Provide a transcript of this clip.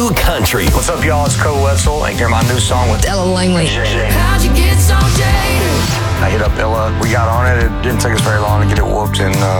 new country. What's up, y'all? It's Cole Wetzel, and hear my new song with Ella Langley. How'd you get so jaded? I hit up Illa. We got on it. It didn't take us very long to get it whooped, and